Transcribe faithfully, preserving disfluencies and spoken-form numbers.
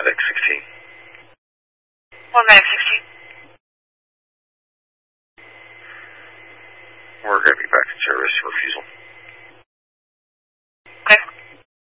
medic sixteen. One medic sixteen. We're going to be back in service, refusal.